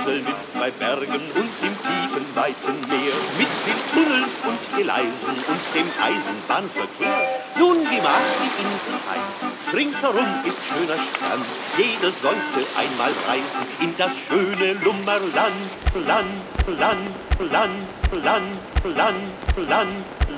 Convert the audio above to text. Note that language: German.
Insel mit 2 Bergen und dem tiefen, weiten Meer. Mit viel Tunnels und Gleisen und dem Eisenbahnverkehr. Nun, wie mag die Insel heißen? Ringsherum ist schöner Strand. Jeder sollte einmal reisen in das schöne Lummerland. Land, Land, Land, Land, Land, Land,